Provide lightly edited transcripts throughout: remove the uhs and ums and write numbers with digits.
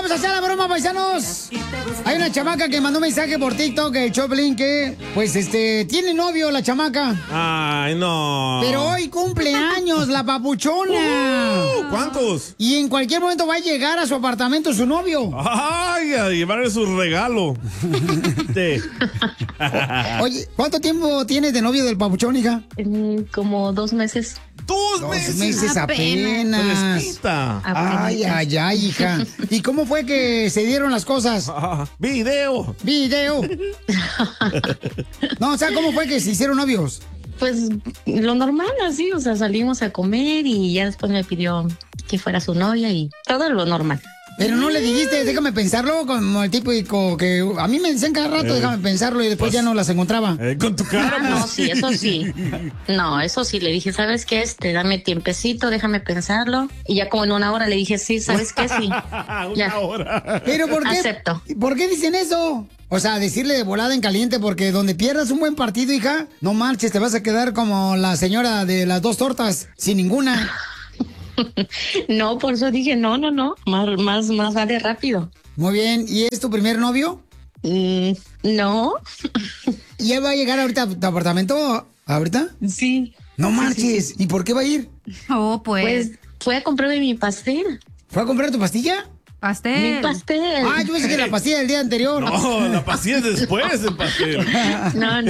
vamos a hacer la broma, paisanos. Hay una chamaca que mandó un mensaje por TikTok, el Choplin, que, pues, tiene novio la chamaca. Ay, no. Pero hoy cumple años la papuchona. ¿Cuántos? Y en cualquier momento va a llegar a su apartamento su novio. Ay, a llevarle su regalo. Oye, ¿cuánto tiempo tienes de novio del papuchón, hija? Como 2 meses. ¡2 meses! 2 meses apenas. Fresquita. Ay, ay, ay, hija. ¿Y cómo fue que se dieron las cosas? Video. No, o sea, ¿cómo fue que se hicieron novios? Pues lo normal, así, o sea, salimos a comer y ya después me pidió que fuera su novia y todo lo normal. Pero no le dijiste, déjame pensarlo, como el típico que a mí me decían cada rato, déjame pensarlo, y después ya no las encontraba. Con tu cara. No, sí, eso sí. No, eso sí, le dije, ¿sabes qué? Dame tiempecito, déjame pensarlo. Y ya como en 1 hora le dije, sí, ¿sabes qué? Sí. Una hora. ¿Pero por qué? Acepto. ¿Por qué dicen eso? O sea, decirle de volada en caliente, porque donde pierdas un buen partido, hija, no marches, te vas a quedar como la señora de las 2 tortas, sin ninguna. No, por eso dije, no. Más vale rápido. Muy bien. ¿Y es tu primer novio? No. ¿Y él va a llegar ahorita a tu apartamento? ¿Ahorita? Sí. No marches. Sí. ¿Y por qué va a ir? Oh, Pues fue a comprarme mi pastel. ¿Fue a comprar tu pastilla? Pastel. Mi pastel. Ah, yo pensé que la pastilla del día anterior. No, la pastilla es después del pastel. No.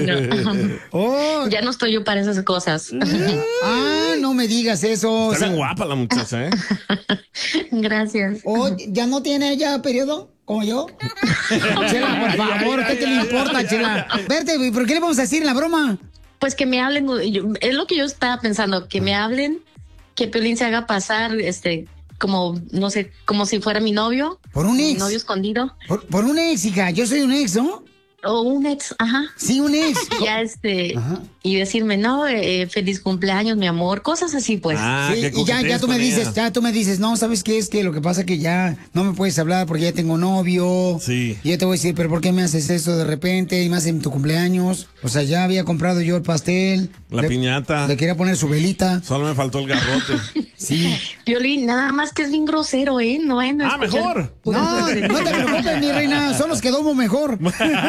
Oh. Ya no estoy yo para esas cosas. Ah, no me digas eso. Está bien guapa la muchacha, ¿eh? Gracias. Oh, ¿ya no tiene ella periodo? ¿Como yo? Chela, por favor, ¿qué te le importa, Chela? Verte, ¿por qué le vamos a decir en la broma? Pues que me hablen, es lo que yo estaba pensando, que me hablen, que Piolín se haga pasar, como, no sé, como si fuera mi novio. Por un ex. Mi novio escondido. Por un ex, hija. Yo soy un ex, ¿no? O un ex, ajá. Sí, un ex. Ya Ajá. y decirme, no, feliz cumpleaños, mi amor, cosas así, pues. Sí, y ya tú me dices, no, ¿sabes qué? Es que lo que pasa es que ya no me puedes hablar porque ya tengo novio. Sí. Y yo te voy a decir, pero ¿por qué me haces eso de repente? Y más en tu cumpleaños. O sea, ya había comprado yo el pastel. La piñata. Le quería poner su velita. Solo me faltó el garrote. Sí. Piolín, nada más que es bien grosero, ¿eh? No, mejor. No te preocupes, mi reina, son los que domo mejor.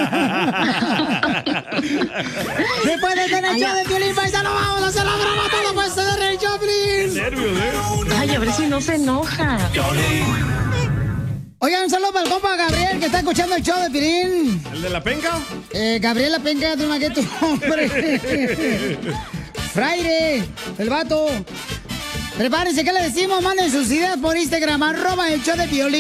Después de tener el show de Piolín, paisano, vamos a hacer la broma, todo puede ser el Choplin. Nervios, Ay, a ver si no se enoja. Oigan, un saludo para el compa Gabriel, que está escuchando el show de Piolín. ¿El de la penca? Gabriel La Penca de una que tu hombre. Fraire, el vato. Prepárense, ¿qué le decimos? Manden sus ideas por Instagram, @el show de Piolín.